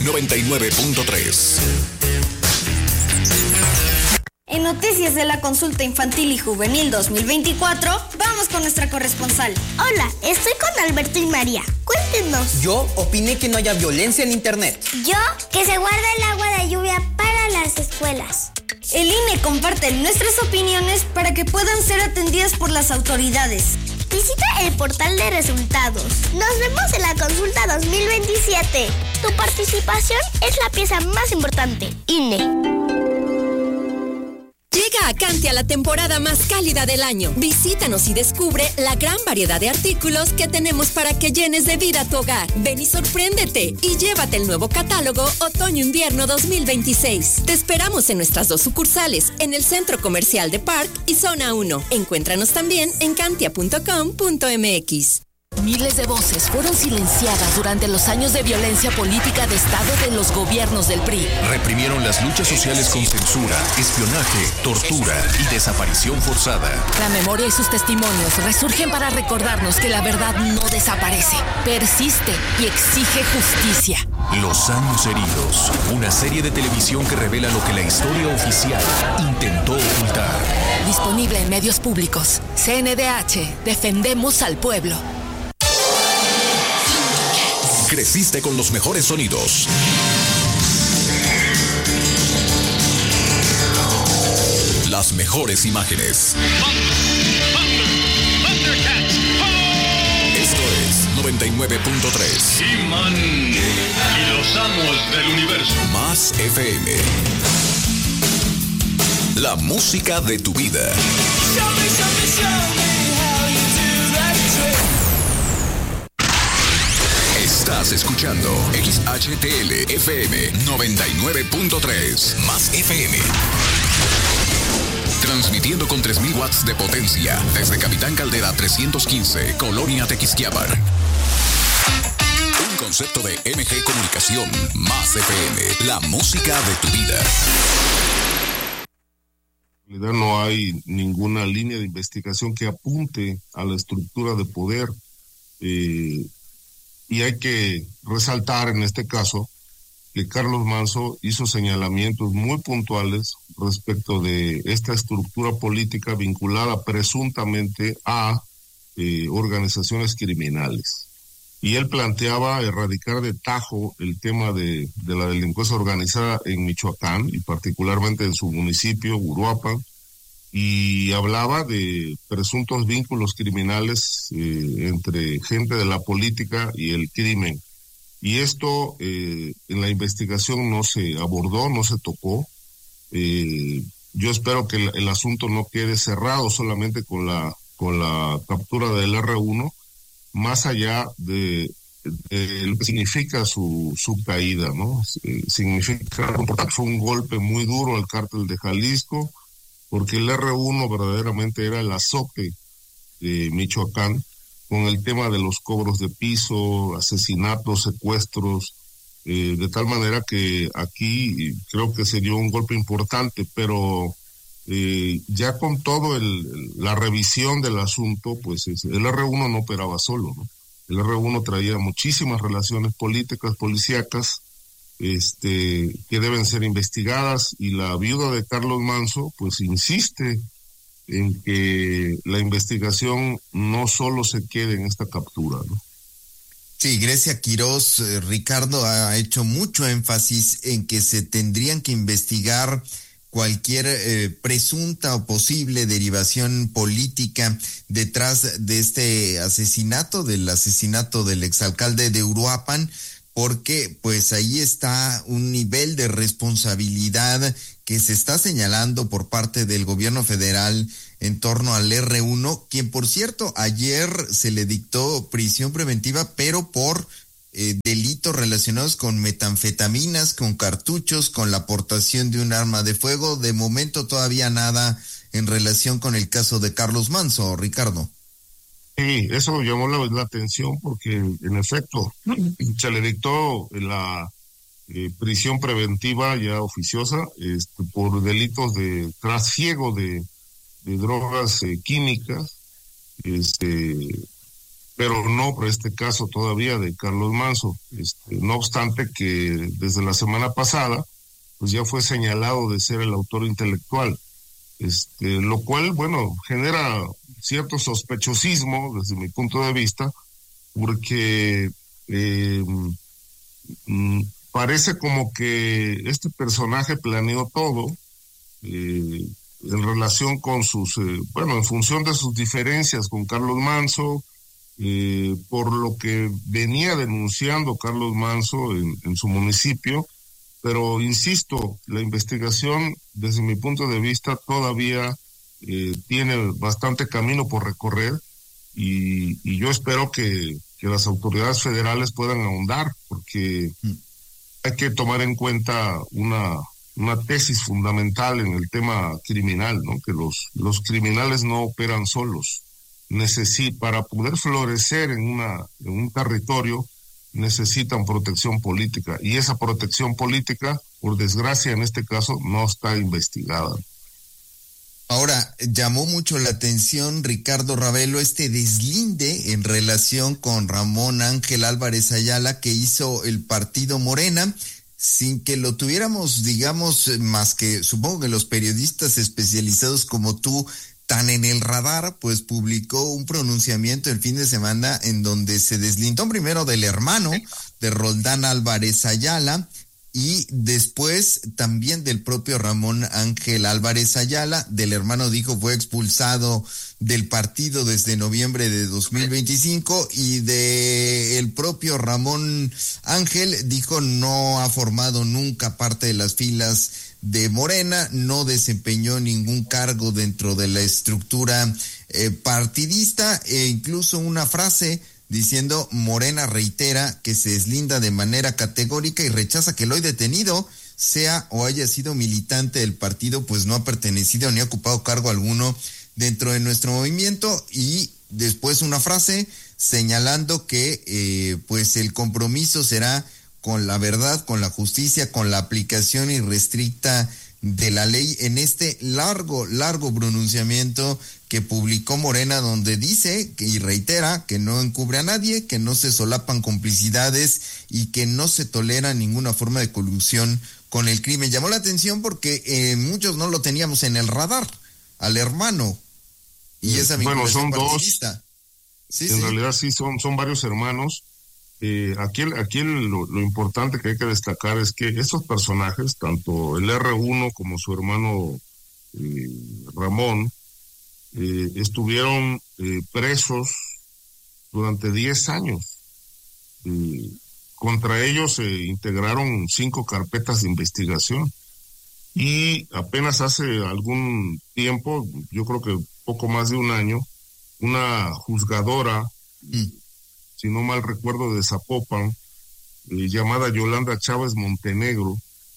99.3. En noticias de la consulta infantil y juvenil 2024, vamos con nuestra corresponsal. Hola, estoy con Alberto y María. Cuéntenos. Yo opiné que no haya violencia en internet. Yo, que se guarde el agua de lluvia para las escuelas. El INE comparte nuestras opiniones para que puedan ser atendidas por las autoridades. Visita el portal de resultados. Nos vemos en la consulta 2027. Tu participación es la pieza más importante. INE. Llega a Cantia la temporada más cálida del año. Visítanos y descubre la gran variedad de artículos que tenemos para que llenes de vida tu hogar. Ven y sorpréndete y llévate el nuevo catálogo Otoño-Invierno 2026. Te esperamos en nuestras 2 sucursales, en el Centro Comercial de Park y Zona 1. Encuéntranos también en cantia.com.mx. Miles de voces fueron silenciadas durante los años de violencia política de Estado de los gobiernos del PRI. Reprimieron las luchas sociales con censura, espionaje, tortura y desaparición forzada. La memoria y sus testimonios resurgen para recordarnos que la verdad no desaparece, persiste y exige justicia. Los años heridos, una serie de televisión que revela lo que la historia oficial intentó ocultar. Disponible en medios públicos. CNDH, defendemos al pueblo. Creciste con los mejores sonidos. Las mejores imágenes. Esto es 99.3. He-Man y los amos del universo. Más FM. La música de tu vida. Estás escuchando XHTL FM 99.3 Más FM. Transmitiendo con 3,000 watts de potencia desde Capitán Caldera 315, Colonia Tequisquiapan. Un concepto de MG Comunicación. Más FM. La música de tu vida. No hay ninguna línea de investigación que apunte a la estructura de poder. Y hay que resaltar en este caso que Carlos Manzo hizo señalamientos muy puntuales respecto de esta estructura política vinculada presuntamente a organizaciones criminales. Y él planteaba erradicar de tajo el tema de la delincuencia organizada en Michoacán y particularmente en su municipio, Uruapan, y hablaba de presuntos vínculos criminales entre gente de la política y el crimen. Y esto en la investigación no se abordó, no se tocó. Yo espero que el asunto no quede cerrado solamente con la captura del R1, más allá de lo que significa su caída, ¿no? Significa, fue un golpe muy duro al cártel de Jalisco, porque el R1 verdaderamente era el azote de Michoacán con el tema de los cobros de piso, asesinatos, secuestros, de tal manera que aquí creo que se dio un golpe importante, pero ya con todo la revisión del asunto, pues el R1 no operaba solo, ¿no? El R1 traía muchísimas relaciones políticas, policíacas, que deben ser investigadas, y la viuda de Carlos Manzo pues insiste en que la investigación no solo se quede en esta captura, ¿no? Sí, Grecia Quiroz, Ricardo, ha hecho mucho énfasis en que se tendrían que investigar cualquier presunta o posible derivación política detrás de este asesinato, del exalcalde de Uruapan, porque pues ahí está un nivel de responsabilidad que se está señalando por parte del gobierno federal en torno al R1, quien por cierto ayer se le dictó prisión preventiva, pero por delitos relacionados con metanfetaminas, con cartuchos, con la aportación de un arma de fuego. De momento todavía nada en relación con el caso de Carlos Manzo, Ricardo. Sí, eso llamó la atención porque en efecto se le dictó la prisión preventiva ya oficiosa por delitos de trasiego de drogas químicas, pero no por este caso todavía de Carlos Manso. No obstante que desde la semana pasada, pues ya fue señalado de ser el autor intelectual, lo cual, bueno, genera cierto sospechosismo desde mi punto de vista, porque parece como que este personaje planeó todo en relación con sus, en función de sus diferencias con Carlos Manso, por lo que venía denunciando Carlos Manso en su municipio, pero insisto, la investigación desde mi punto de vista todavía tiene bastante camino por recorrer y yo espero que las autoridades federales puedan ahondar, porque hay que tomar en cuenta una tesis fundamental en el tema criminal, ¿no? Que los criminales no operan solos. Para poder florecer en un territorio necesitan protección política, y esa protección política, por desgracia en este caso, no está investigada. Ahora, llamó mucho la atención, Ricardo Ravelo, este deslinde en relación con Ramón Ángel Álvarez Ayala que hizo el partido Morena, sin que lo tuviéramos, digamos, más que supongo que los periodistas especializados como tú, tan en el radar, pues publicó un pronunciamiento el fin de semana en donde se deslindó primero del hermano de Roldán Álvarez Ayala y después también del propio Ramón Ángel Álvarez Ayala. Del hermano dijo fue expulsado del partido desde noviembre de 2025 y del propio Ramón Ángel dijo no ha formado nunca parte de las filas de Morena, no desempeñó ningún cargo dentro de la estructura partidista, e incluso una frase diciendo Morena reitera que se deslinda de manera categórica y rechaza que el hoy detenido sea o haya sido militante del partido, pues no ha pertenecido ni ha ocupado cargo alguno dentro de nuestro movimiento, y después una frase señalando que pues el compromiso será con la verdad, con la justicia, con la aplicación irrestricta de la ley, en este largo pronunciamiento que publicó Morena, donde dice y reitera que no encubre a nadie, que no se solapan complicidades y que no se tolera ninguna forma de colusión con el crimen. Llamó la atención porque muchos no lo teníamos en el radar, al hermano, y esa vinculación partidista. Sí, en realidad sí, son varios hermanos. Aquí lo importante que hay que destacar es que estos personajes, tanto el R1 como su hermano Ramón, estuvieron presos durante 10 años. Contra ellos se integraron 5 carpetas de investigación y apenas hace algún tiempo, yo creo que poco más de un año, una juzgadora, si no mal recuerdo, de Zapopan, llamada Yolanda Chávez Montelongo,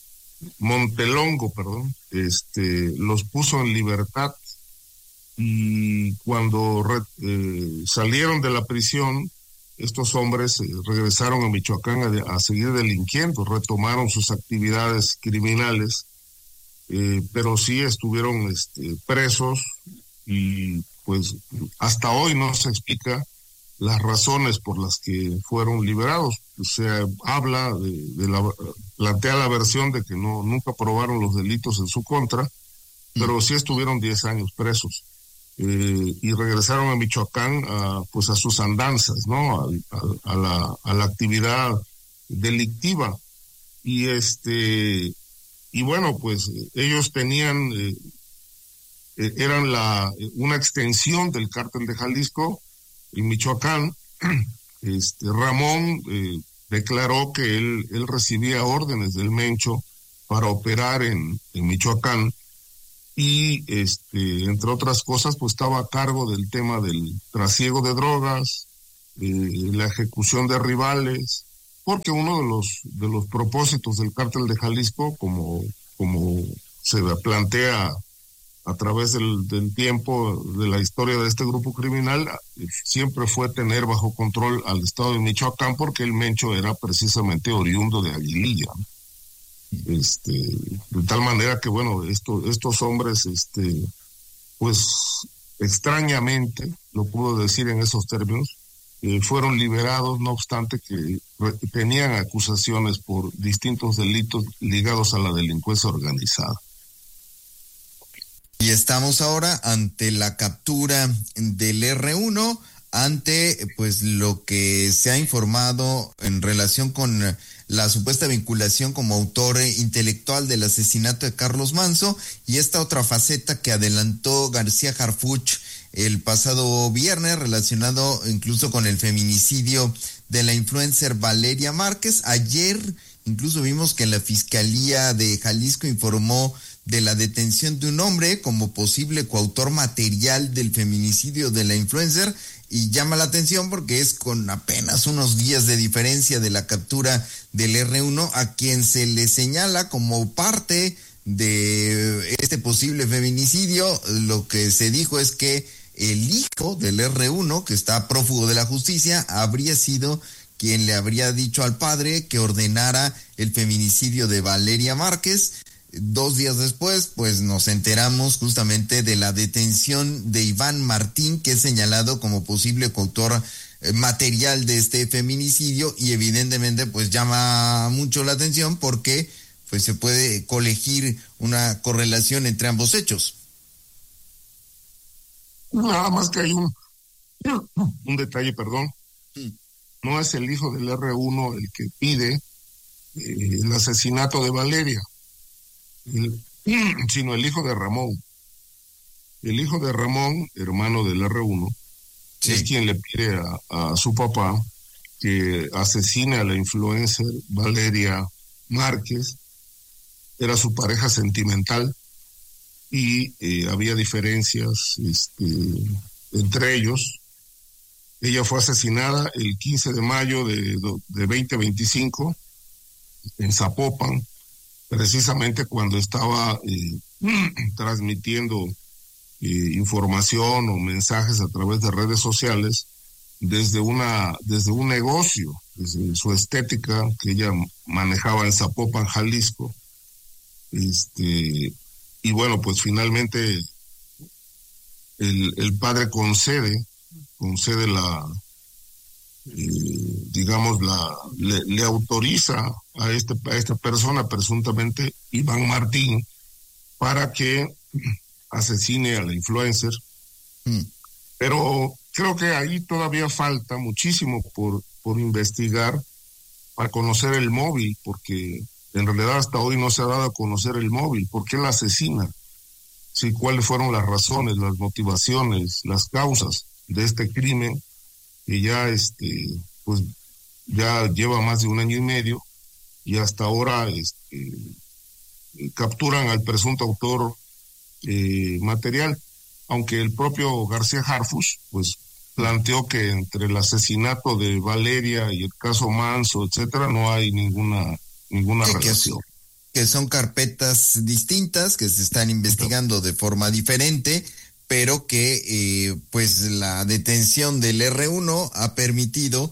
los puso en libertad, y cuando salieron de la prisión, estos hombres regresaron a Michoacán a seguir delinquiendo, retomaron sus actividades criminales, pero sí estuvieron presos, y pues hasta hoy no se explica las razones por las que fueron liberados. Se habla plantea la versión de que nunca probaron los delitos en su contra, pero sí estuvieron 10 años presos, y regresaron a Michoacán a sus andanzas, ¿no? A la actividad delictiva, y bueno, pues ellos tenían eran una extensión del cártel de Jalisco en Michoacán. Ramón declaró que él recibía órdenes del Mencho para operar en Michoacán, y entre otras cosas pues estaba a cargo del tema del trasiego de drogas, la ejecución de rivales, porque uno de los propósitos del cártel de Jalisco, como se plantea a través del tiempo de la historia de este grupo criminal, siempre fue tener bajo control al estado de Michoacán, porque el Mencho era precisamente oriundo de Aguililla. De tal manera que, bueno, estos hombres, pues extrañamente, lo puedo decir en esos términos, fueron liberados, no obstante que tenían acusaciones por distintos delitos ligados a la delincuencia organizada. Y estamos ahora ante la captura del R1, ante pues lo que se ha informado en relación con la supuesta vinculación como autor intelectual del asesinato de Carlos Manso, y esta otra faceta que adelantó García Harfuch el pasado viernes, relacionado incluso con el feminicidio de la influencer Valeria Márquez. Ayer incluso vimos que la Fiscalía de Jalisco informó de la detención de un hombre como posible coautor material del feminicidio de la influencer, y llama la atención porque es con apenas unos días de diferencia de la captura del R1, a quien se le señala como parte de este posible feminicidio. Lo que se dijo es que el hijo del R1, que está prófugo de la justicia, habría sido quien le habría dicho al padre que ordenara el feminicidio de Valeria Márquez. 2 días después, pues nos enteramos justamente de la detención de Iván Martín, que es señalado como posible coautor material de este feminicidio, y evidentemente pues llama mucho la atención porque pues se puede colegir una correlación entre ambos hechos. Nada más que hay un detalle, perdón. No es el hijo del R1 el que pide el asesinato de Valeria, sino el hijo de Ramón. El hijo de Ramón, hermano del R1, sí, es quien le pide a su papá que asesine a la influencer Valeria Márquez. Era su pareja sentimental y había diferencias entre ellos. Ella fue asesinada el 15 de mayo de 2025 en Zapopan, precisamente cuando estaba transmitiendo información o mensajes a través de redes sociales desde un negocio, desde su estética que ella manejaba en Zapopan, Jalisco. Y bueno, pues finalmente el padre concede le autoriza a esta persona, presuntamente Iván Martín, para que asesine a la influencer. Pero creo que ahí todavía falta muchísimo por investigar para conocer el móvil, porque en realidad hasta hoy no se ha dado a conocer el móvil. ¿Por qué la asesina? Sí, ¿cuáles fueron las razones, las motivaciones, las causas de este crimen que ya pues ya lleva más de 1 año y medio, y hasta ahora capturan al presunto autor material, aunque el propio García Harfuch pues planteó que entre el asesinato de Valeria y el caso Manso, etcétera, no hay ninguna relación. Que son carpetas distintas, que se están investigando de forma diferente, pero que pues la detención del R1 ha permitido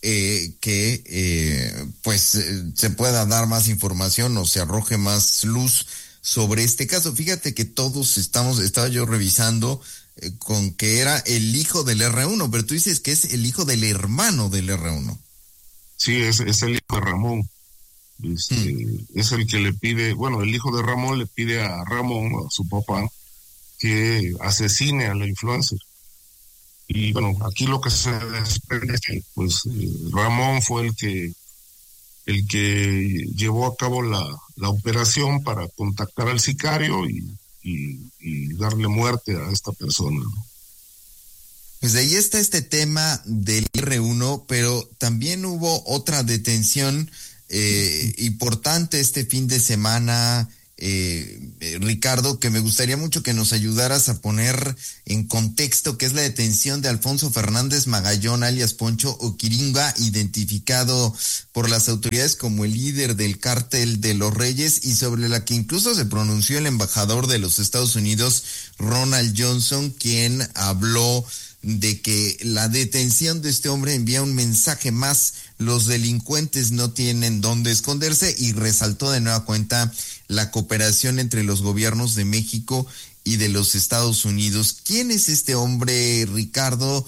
que se pueda dar más información o se arroje más luz sobre este caso. Fíjate que todos estaba yo revisando con que era el hijo del R1, pero tú dices que es el hijo del hermano del R1. Sí, es el hijo de Ramón. Es el que le pide, bueno, el hijo de Ramón le pide a Ramón, a su papá, que asesine a la influencer. Y bueno, aquí lo que se desprende es que pues Ramón fue el que llevó a cabo la operación para contactar al sicario y darle muerte a esta persona, ¿no? Pues ahí está este tema del R1, pero también hubo otra detención importante este fin de semana, Ricardo, que me gustaría mucho que nos ayudaras a poner en contexto, que es la detención de Alfonso Fernández Magallón, alias Poncho Oquiringa, identificado por las autoridades como el líder del cártel de los Reyes, y sobre la que incluso se pronunció el embajador de los Estados Unidos, Ronald Johnson, quien habló de que la detención de este hombre envía un mensaje más: los delincuentes no tienen dónde esconderse, y resaltó de nueva cuenta la cooperación entre los gobiernos de México y de los Estados Unidos. ¿Quién es este hombre, Ricardo?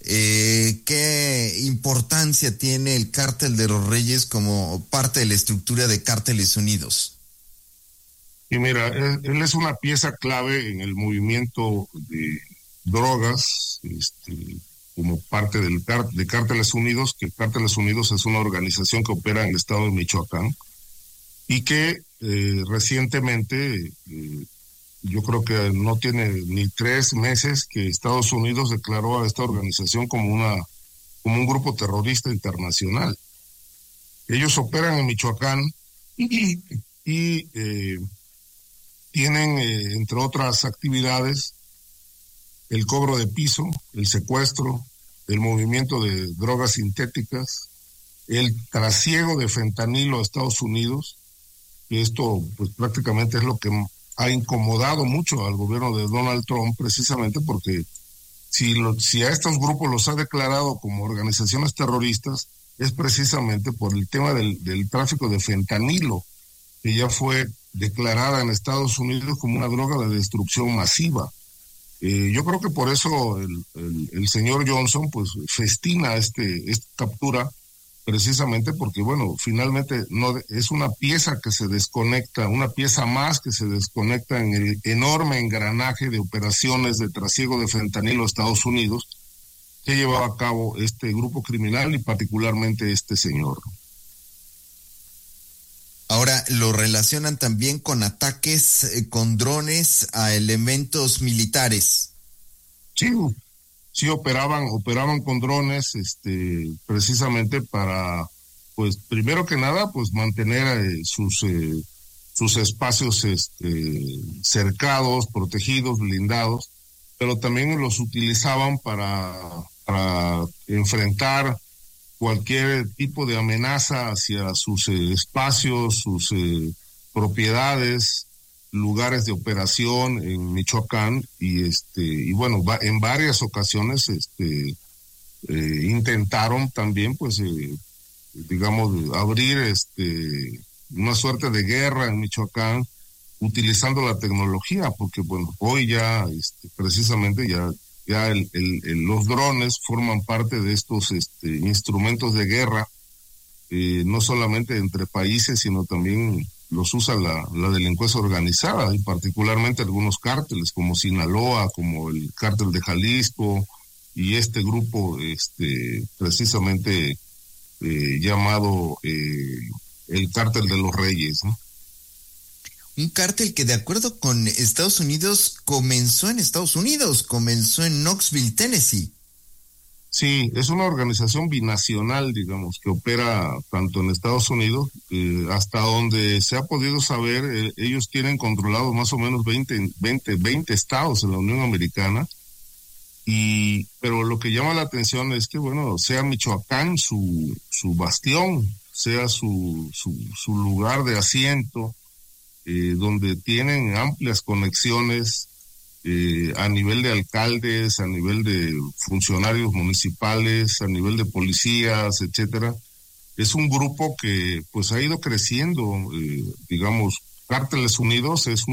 ¿Qué importancia tiene el Cártel de los Reyes como parte de la estructura de Cárteles Unidos? Y mira, él es una pieza clave en el movimiento de drogas, como parte de Cárteles Unidos, que Cárteles Unidos es una organización que opera en el estado de Michoacán y que recientemente, yo creo que no tiene ni 3 meses que Estados Unidos declaró a esta organización como un grupo terrorista internacional. Ellos operan en Michoacán y tienen, entre otras actividades, el cobro de piso, el secuestro, el movimiento de drogas sintéticas, el trasiego de fentanilo a Estados Unidos. Y esto pues prácticamente es lo que ha incomodado mucho al gobierno de Donald Trump, precisamente porque si a estos grupos los ha declarado como organizaciones terroristas, es precisamente por el tema del tráfico de fentanilo, que ya fue declarada en Estados Unidos como una droga de destrucción masiva. Yo creo que por eso el señor Johnson pues festina esta captura, precisamente porque, bueno, finalmente no es una pieza que se desconecta, una pieza más que se desconecta en el enorme engranaje de operaciones de trasiego de fentanilo a Estados Unidos que llevaba a cabo este grupo criminal y particularmente este señor. Ahora, lo relacionan también con ataques con drones a elementos militares. Sí, operaban con drones, precisamente para, pues, primero que nada, pues, mantener sus espacios, cercados, protegidos, blindados, pero también los utilizaban para enfrentar cualquier tipo de amenaza hacia sus espacios, sus propiedades, lugares de operación en Michoacán y bueno, en varias ocasiones intentaron también pues digamos abrir una suerte de guerra en Michoacán utilizando la tecnología, porque bueno, hoy ya precisamente ya los drones forman parte de estos instrumentos de guerra, no solamente entre países, sino también los usa la delincuencia organizada, y particularmente algunos cárteles como Sinaloa, como el cártel de Jalisco, y este grupo precisamente llamado el cártel de los Reyes, ¿no? Un cártel que, de acuerdo con Estados Unidos, comenzó en Knoxville, Tennessee. Sí, es una organización binacional, digamos, que opera tanto en Estados Unidos, hasta donde se ha podido saber, ellos tienen controlados más o menos 20 estados en la Unión Americana, pero lo que llama la atención es que, bueno, sea Michoacán su bastión, sea su lugar de asiento, donde tienen amplias conexiones a nivel de alcaldes, a nivel de funcionarios municipales, a nivel de policías, etcétera. Es un grupo que pues ha ido creciendo, digamos, Cárteles Unidos es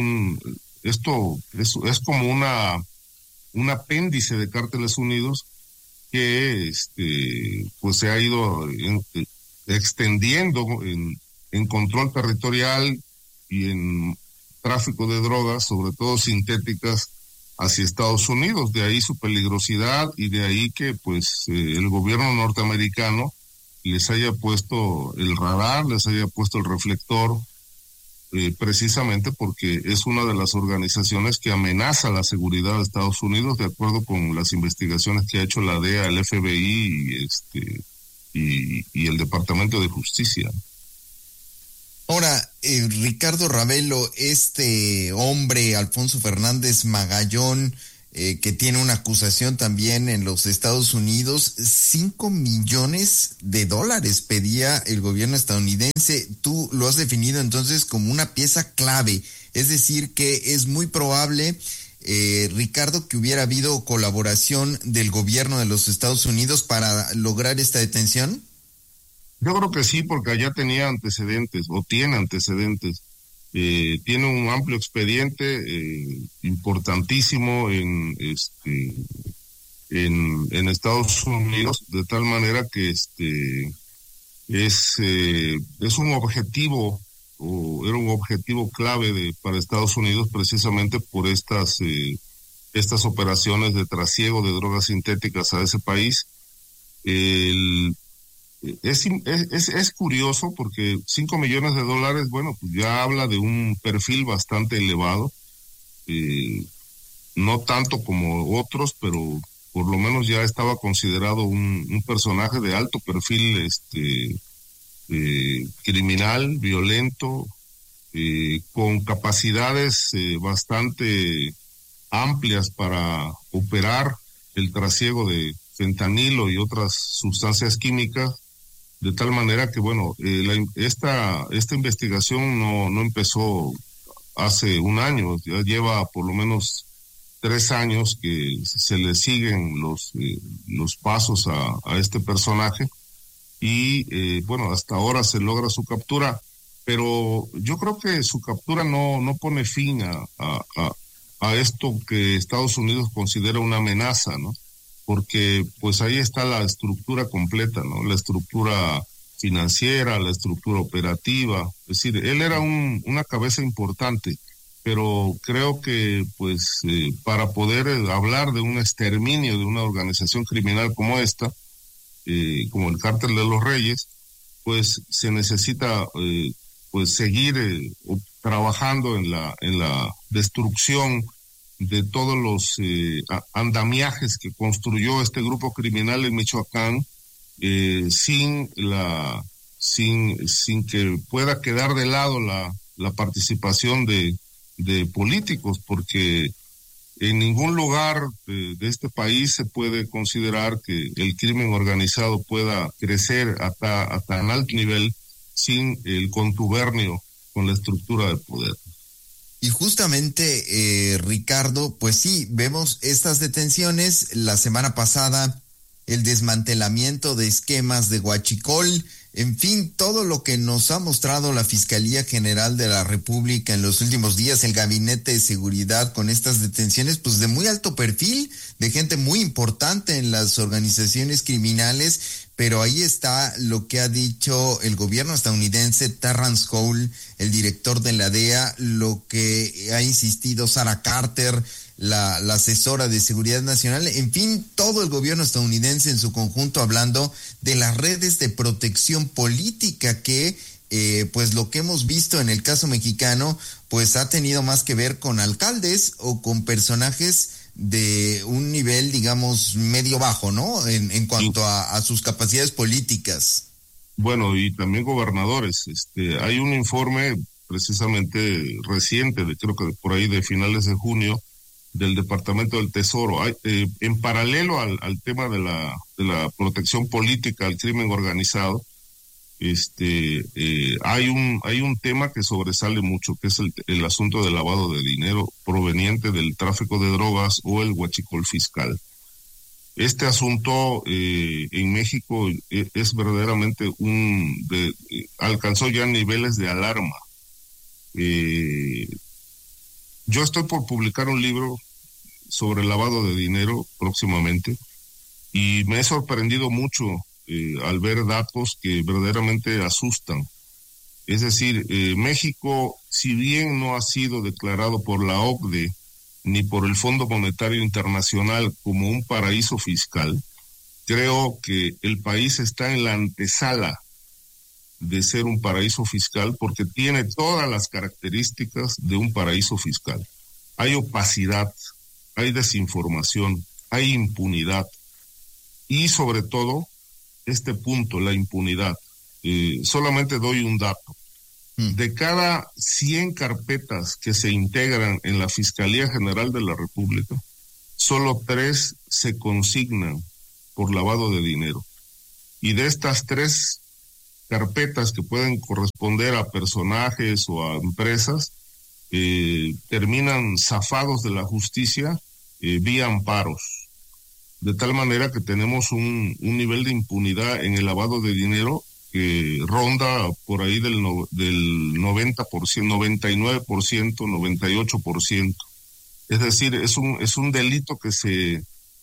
como un apéndice de Cárteles Unidos que pues se ha ido extendiendo en control territorial y en tráfico de drogas, sobre todo sintéticas, hacia Estados Unidos. De ahí su peligrosidad y de ahí que pues el gobierno norteamericano les haya puesto el radar, les haya puesto el reflector, precisamente porque es una de las organizaciones que amenaza la seguridad de Estados Unidos, de acuerdo con las investigaciones que ha hecho la DEA, el FBI y el Departamento de Justicia. Ahora, Ricardo Ravelo, este hombre, Alfonso Fernández Magallón, que tiene una acusación también en los Estados Unidos, $5 millones pedía el gobierno estadounidense. Tú lo has definido entonces como una pieza clave, es decir, que es muy probable, Ricardo, que hubiera habido colaboración del gobierno de los Estados Unidos para lograr esta detención. Yo creo que sí, porque allá tenía antecedentes, o tiene antecedentes. Tiene un amplio expediente importantísimo en en Estados Unidos, de tal manera que es un objetivo, o era un objetivo clave para Estados Unidos, precisamente por estas operaciones de trasiego de drogas sintéticas a ese país. Es curioso porque $5 millones, bueno, pues ya habla de un perfil bastante elevado, no tanto como otros, pero por lo menos ya estaba considerado un personaje de alto perfil, criminal, violento, con capacidades bastante amplias para operar el trasiego de fentanilo y otras sustancias químicas, de tal manera que, bueno, esta investigación no empezó hace un año, ya lleva por lo menos 3 años que se le siguen los pasos a este personaje y, bueno, hasta ahora se logra su captura, pero yo creo que su captura no pone fin a esto que Estados Unidos considera una amenaza, ¿no? Porque pues ahí está la estructura completa, ¿no? La estructura financiera, la estructura operativa, es decir, él era una cabeza importante, pero creo que pues para poder hablar de un exterminio de una organización criminal como esta, como el Cártel de los Reyes, pues se necesita pues seguir trabajando en la destrucción de todos los andamiajes que construyó este grupo criminal en Michoacán, sin que pueda quedar de lado la participación de políticos, porque en ningún lugar de este país se puede considerar que el crimen organizado pueda crecer a tan alto nivel sin el contubernio con la estructura de poder. Y justamente, Ricardo, pues sí, vemos estas detenciones. La semana pasada, el desmantelamiento de esquemas de huachicol, en fin, todo lo que nos ha mostrado la Fiscalía General de la República en los últimos días, el Gabinete de Seguridad con estas detenciones, pues de muy alto perfil, de gente muy importante en las organizaciones criminales. Pero ahí está lo que ha dicho el gobierno estadounidense, Terrence Cole, el director de la DEA, lo que ha insistido Sarah Carter, la asesora de seguridad nacional, en fin, todo el gobierno estadounidense en su conjunto hablando de las redes de protección política que, pues lo que hemos visto en el caso mexicano, pues ha tenido más que ver con alcaldes o con personajes de un nivel, digamos, medio bajo, ¿no? En cuanto a sus capacidades políticas. Bueno, y también gobernadores. Hay un informe precisamente reciente, creo que por ahí de finales de junio, del Departamento del Tesoro. En paralelo al tema de la protección política al crimen organizado, hay un tema que sobresale mucho, que es el asunto del lavado de dinero proveniente del tráfico de drogas o el huachicol fiscal. Este asunto en México es verdaderamente alcanzó ya niveles de alarma. Yo estoy por publicar un libro sobre el lavado de dinero próximamente y me he sorprendido mucho al ver datos que verdaderamente asustan. Es decir, México, si bien no ha sido declarado por la OCDE ni por el Fondo Monetario Internacional como un paraíso fiscal, creo que el país está en la antesala de ser un paraíso fiscal porque tiene todas las características de un paraíso fiscal. Hay opacidad, hay desinformación, hay impunidad y sobre todo este punto, la impunidad. Solamente doy un dato. De cada 100 carpetas que se integran en la Fiscalía General de la República, solo 3 se consignan por lavado de dinero. Y de estas 3 carpetas que pueden corresponder a personajes o a empresas, terminan zafados de la justicia vía amparos. De tal manera que tenemos un nivel de impunidad en el lavado de dinero que ronda por ahí del 90%, 99%, 98%. Es decir, es un delito que se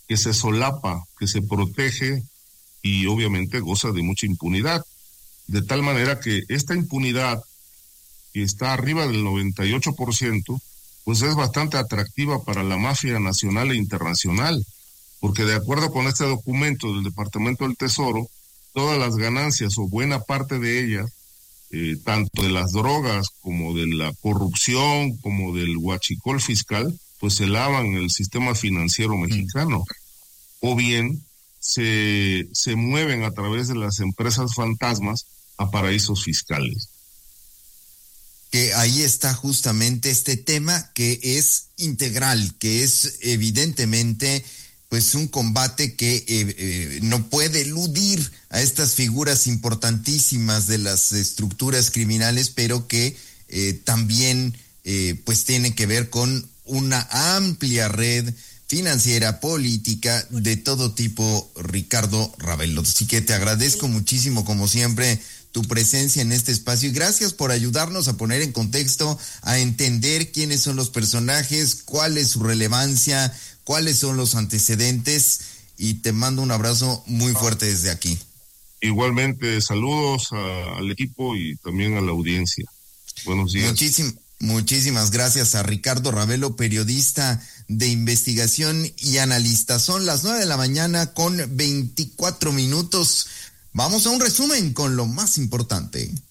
que se solapa, que se protege y obviamente goza de mucha impunidad. De tal manera que esta impunidad, que está arriba del 98%, pues es bastante atractiva para la mafia nacional e internacional, porque de acuerdo con este documento del Departamento del Tesoro, todas las ganancias o buena parte de ellas, tanto de las drogas como de la corrupción, como del huachicol fiscal, pues se lavan en el sistema financiero mexicano, o bien se mueven a través de las empresas fantasmas a paraísos fiscales. Que ahí está justamente este tema que es integral, que es evidentemente pues un combate que no puede eludir a estas figuras importantísimas de las estructuras criminales, pero que también pues tiene que ver con una amplia red financiera, política, de todo tipo, Ricardo Ravelo. Así que te agradezco muchísimo, como siempre, tu presencia en este espacio y gracias por ayudarnos a poner en contexto, a entender quiénes son los personajes, cuál es su relevancia, cuáles son los antecedentes, y te mando un abrazo muy fuerte desde aquí. Igualmente, saludos al equipo y también a la audiencia. Buenos días. Muchísimas gracias a Ricardo Ravelo, periodista de investigación y analista. Son las 9:00 a.m. con 24 minutos. Vamos a un resumen con lo más importante.